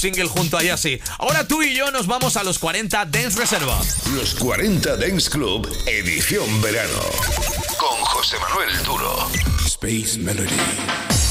single junto a Yassi. Ahora tú y yo nos vamos a los 40 Dance Reserva. Los 40 Dance Club, edición verano. Con José Manuel Duro. Space Melody.